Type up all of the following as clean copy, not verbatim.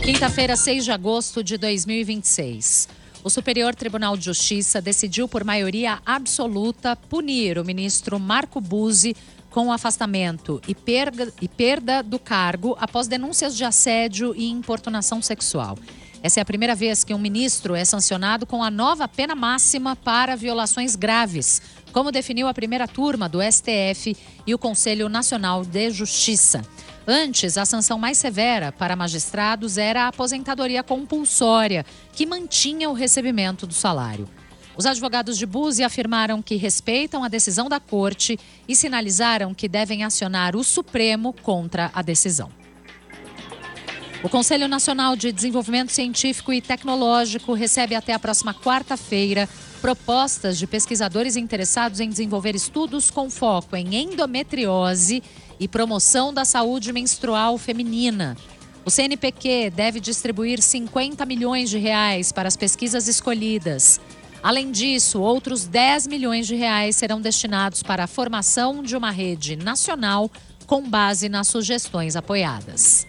Quinta-feira, 6 de agosto de 2026. O Superior Tribunal de Justiça decidiu por maioria absoluta punir o ministro Marco Buzzi com afastamento e perda do cargo após denúncias de assédio e importunação sexual. Essa é a primeira vez que um ministro é sancionado com a nova pena máxima para violações graves, como definiu a primeira turma do STF e o Conselho Nacional de Justiça. Antes, a sanção mais severa para magistrados era a aposentadoria compulsória, que mantinha o recebimento do salário. Os advogados de Buzzi afirmaram que respeitam a decisão da Corte e sinalizaram que devem acionar o Supremo contra a decisão. O Conselho Nacional de Desenvolvimento Científico e Tecnológico recebe até a próxima quarta-feira propostas de pesquisadores interessados em desenvolver estudos com foco em endometriose e promoção da saúde menstrual feminina. O CNPq deve distribuir 50 milhões de reais para as pesquisas escolhidas. Além disso, outros 10 milhões de reais serão destinados para a formação de uma rede nacional com base nas sugestões apoiadas.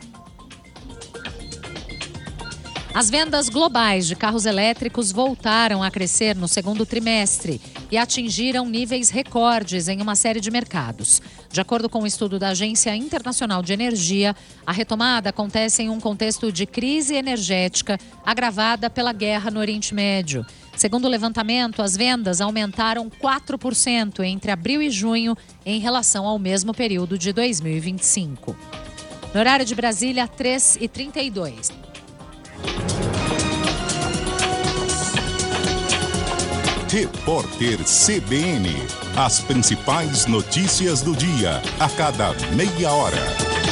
As vendas globais de carros elétricos voltaram a crescer no segundo trimestre e atingiram níveis recordes em uma série de mercados. De acordo com um estudo da Agência Internacional de Energia, a retomada acontece em um contexto de crise energética agravada pela guerra no Oriente Médio. Segundo o levantamento, as vendas aumentaram 4% entre abril e junho em relação ao mesmo período de 2025. No horário de Brasília, 3h32. Repórter CBN. As principais notícias do dia, a cada meia hora.